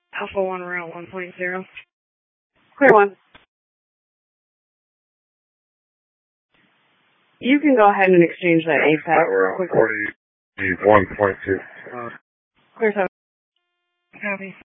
Alpha 1 Rail 1.0. Clear 1. You can go ahead and exchange that APAC quickly. 41.2. Clear 7. Copy.